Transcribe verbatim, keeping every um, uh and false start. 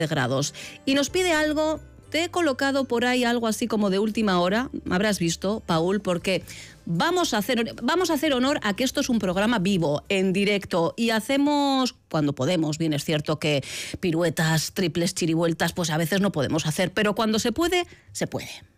grados. Y nos pide algo, te he colocado por ahí algo así como de última hora, habrás visto, Paul, porque vamos a hacer, vamos a hacer honor a que esto es un programa vivo, en directo, y hacemos cuando podemos. Bien, es cierto que piruetas, triples, chirivueltas, pues a veces no podemos hacer, pero cuando se puede, se puede.